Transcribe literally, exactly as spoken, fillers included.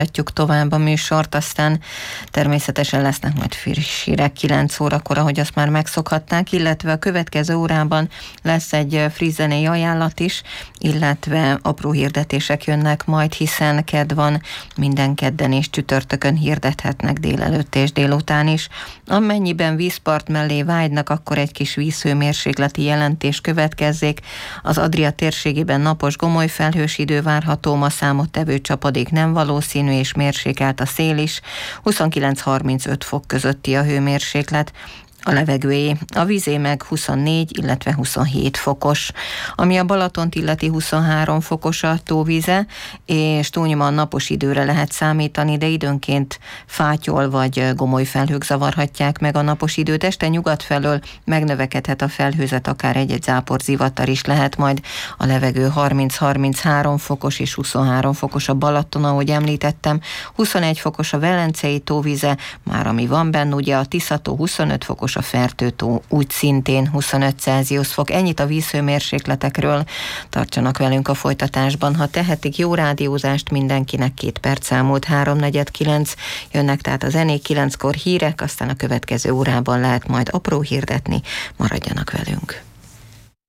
Folytatjuk tovább a műsort, aztán természetesen lesznek majd friss hírek kilenc órakor, ahogy azt már megszokhatnák, illetve a következő órában lesz egy friss zenei ajánlat is, illetve apró hirdetések jönnek majd, hiszen kedd van, minden kedden és csütörtökön hirdethetnek délelőtt és délután is. Amennyiben vízpart mellé vágynak, akkor egy kis vízhőmérsékleti jelentés következzék. Az Adria térségében napos gomoly felhős idő várható, ma számottevő csapadék nem valószínű, és mérsékelt a szél is, huszonkilenc-harmincöt fok közötti a hőmérséklet, a levegőjé, a vízé meg huszonnégy, illetve huszonhét fokos. Ami a Balatont illeti, huszonhárom fokos a tóvíze, és túlnyomóan napos időre lehet számítani, de időnként fátyol vagy gomoly felhők zavarhatják meg a napos időt. Este nyugat felől megnövekedhet a felhőzet, akár egy-egy záporzivatar is lehet, majd a levegő harminc-harminchárom fokos és huszonhárom fokos a Balaton, ahogy említettem, huszonegy fokos a Velencei tóvíze, már ami van benne, ugye a Tiszató huszonöt fokos, a Fertőtó úgy szintén huszonöt Celsius fok. Ennyit a vízhőmérsékletekről. Tartsanak velünk a folytatásban, ha tehetik. Jó rádiózást mindenkinek. Két perc elmúlt háromnegyed kilenc. Jönnek tehát a zenék, kilenckor hírek, aztán a következő órában lehet majd apró hirdetni. Maradjanak velünk.